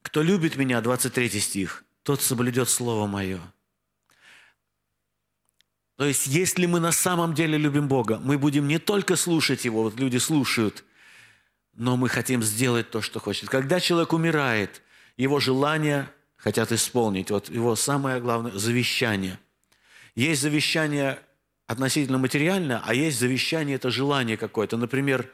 Кто любит меня, 23 стих, тот соблюдет Слово Мое. То есть, если мы на самом деле любим Бога, мы будем не только слушать Его, вот люди слушают, но мы хотим сделать то, что хочет. Когда человек умирает, его желания хотят исполнить. Вот его самое главное – завещание. Есть завещание относительно материальное, а есть завещание – это желание какое-то. Например,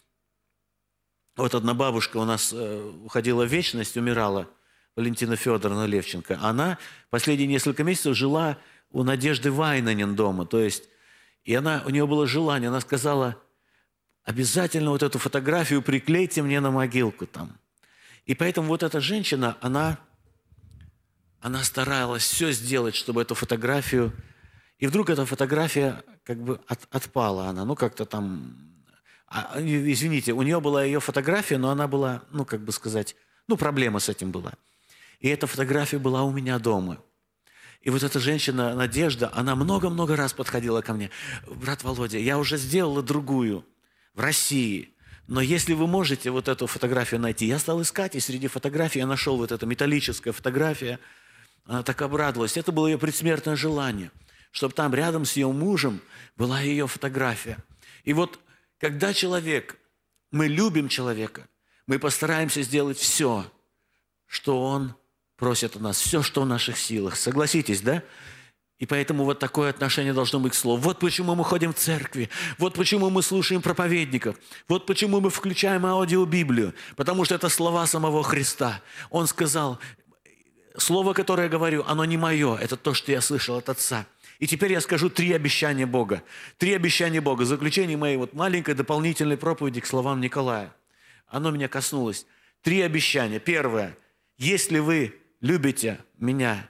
вот одна бабушка у нас уходила в вечность, умирала, Валентина Федоровна Левченко. Она последние несколько месяцев жила у Надежды Вайнанен дома. То есть, у нее было желание, она сказала: обязательно вот эту фотографию приклейте мне на могилку там. И поэтому вот эта женщина, она старалась все сделать, чтобы эту фотографию... И вдруг эта фотография как бы отпала. Она, как-то там... Извините, у нее была ее фотография, но она была, проблема с этим была. И эта фотография была у меня дома. И вот эта женщина, Надежда, она много-много раз подходила ко мне. Брат Володя, я уже сделала другую в России, но если вы можете вот эту фотографию найти. Я стал искать, и среди фотографий я нашел вот эту металлическую фотографию. Она так обрадовалась. Это было ее предсмертное желание, чтобы там рядом с ее мужем была ее фотография. И вот когда мы любим человека, мы постараемся сделать все, что он просит от нас, все, что в наших силах. Согласитесь, да? И поэтому вот такое отношение должно быть к Слову. Вот почему мы ходим в церкви, вот почему мы слушаем проповедников, вот почему мы включаем аудиобиблию, потому что это слова самого Христа. Он сказал: слово, которое я говорю, оно не мое, это то, что я слышал от Отца. И теперь я скажу 3 обещания Бога. 3 обещания Бога. В заключение моей маленькой дополнительной проповеди к словам Николая. Оно меня коснулось. 3 обещания. Первое. Если вы любите меня,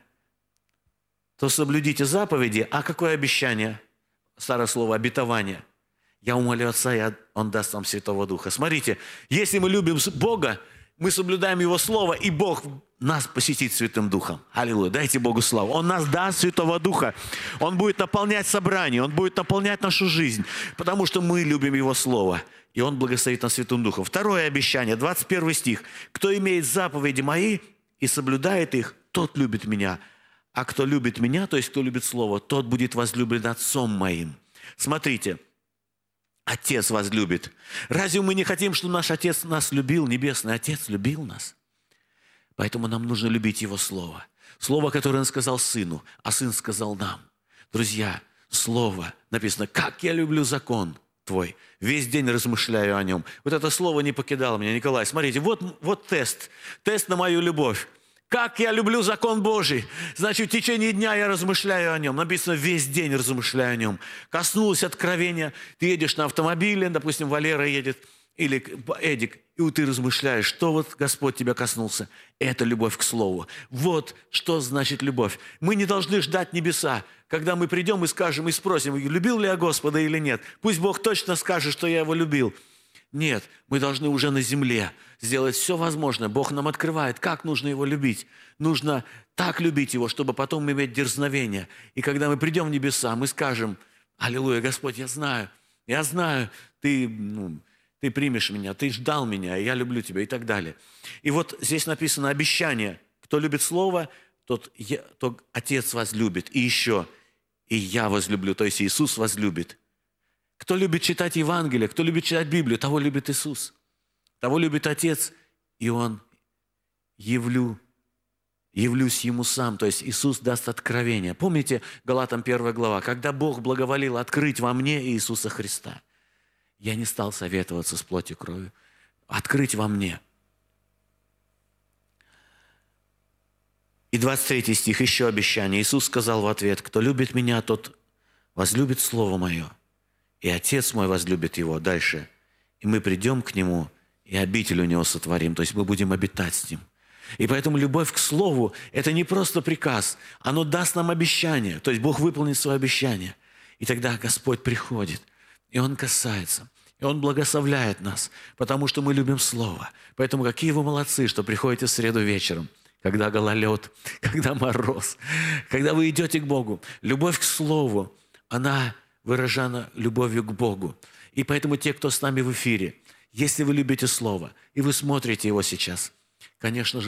то соблюдите заповеди. А какое обещание? Старое слово обетование. Я умолю Отца, и Он даст вам Святого Духа. Смотрите, если мы любим Бога, мы соблюдаем Его Слово, и Бог нас посетит Святым Духом. Аллилуйя. Дайте Богу славу. Он нас даст Святого Духа. Он будет наполнять собрание, Он будет наполнять нашу жизнь, потому что мы любим Его Слово, и Он благословит нас Святым Духом. Второе обещание, 21 стих. «Кто имеет заповеди Мои и соблюдает их, тот любит Меня. А кто любит Меня, то есть кто любит Слово, тот будет возлюблен Отцом Моим». Смотрите. Отец вас любит. Разве мы не хотим, чтобы наш Отец нас любил? Небесный Отец любил нас. Поэтому нам нужно любить Его Слово. Слово, которое Он сказал Сыну, а Сын сказал нам. Друзья, Слово написано: «Как я люблю закон Твой, весь день размышляю о нем». Вот это слово не покидало меня. Николай, смотрите, вот тест на мою любовь. Как я люблю закон Божий. Значит, в течение дня я размышляю о нем. Написано: весь день размышляю о нем. Коснулось откровения. Ты едешь на автомобиле, допустим, Валера едет, или Эдик, и ты размышляешь, что вот Господь тебя коснулся. Это любовь к Слову. Вот что значит любовь. Мы не должны ждать небеса, когда мы придем и скажем, и спросим, любил ли я Господа или нет. Пусть Бог точно скажет, что я Его любил. Нет, мы должны уже на земле сделать все возможное. Бог нам открывает, как нужно Его любить. Нужно так любить Его, чтобы потом иметь дерзновение. И когда мы придем в небеса, мы скажем: аллилуйя, Господь, я знаю, Ты примешь меня, Ты ждал меня, и я люблю Тебя, и так далее. И вот здесь написано обещание. Кто любит Слово, тот Отец вас любит. И еще, и я возлюблю, то есть Иисус возлюбит. Кто любит читать Евангелие, кто любит читать Библию, того любит Иисус. Того любит Отец, и Он явлюсь Ему сам. То есть Иисус даст откровение. Помните Галатам 1 глава? Когда Бог благоволил открыть во мне Иисуса Христа, я не стал советоваться с плотью и кровью. Открыть во мне. И 23 стих, еще обещание. Иисус сказал в ответ: кто любит Меня, тот возлюбит Слово Мое. И Отец мой возлюбит Его. Дальше. И мы придем к Нему, и обитель у Него сотворим. То есть мы будем обитать с Ним. И поэтому любовь к Слову – это не просто приказ. Оно даст нам обещание. То есть Бог выполнит свое обещание. И тогда Господь приходит, и Он касается, и Он благословляет нас, потому что мы любим Слово. Поэтому какие вы молодцы, что приходите в среду вечером, когда гололед, когда мороз, когда вы идете к Богу. Любовь к Слову, она выражена любовью к Богу. И поэтому те, кто с нами в эфире, если вы любите Слово, и вы смотрите его сейчас, конечно же,